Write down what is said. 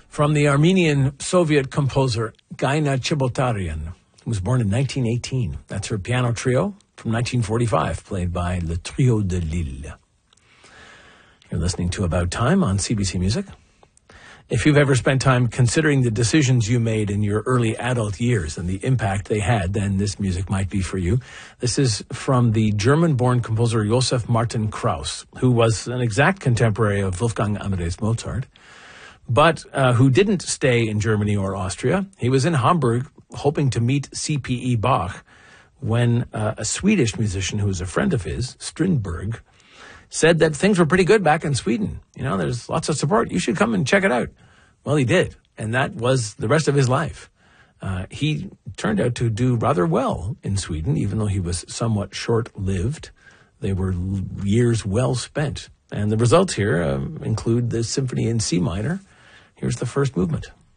from the Armenian Soviet composer Gaina Chebotaryan, who was born in 1918. That's her piano trio from 1945, played by Le Trio de Lille. You're listening to About Time on CBC Music. If you've ever spent time considering the decisions you made in your early adult years and the impact they had, then this music might be for you. This is from the German-born composer Josef Martin Krauss, who was an exact contemporary of Wolfgang Amadeus Mozart, but who didn't stay in Germany or Austria. He was in Hamburg hoping to meet C.P.E. Bach when a Swedish musician who was a friend of his, Strindberg, said that things were pretty good back in Sweden. You know, there's lots of support. You should come and check it out. Well, he did, and that was the rest of his life. He turned out to do rather well in Sweden, even though he was somewhat short-lived. They were years well spent. And the results here include the symphony in C minor. Here's the first movement.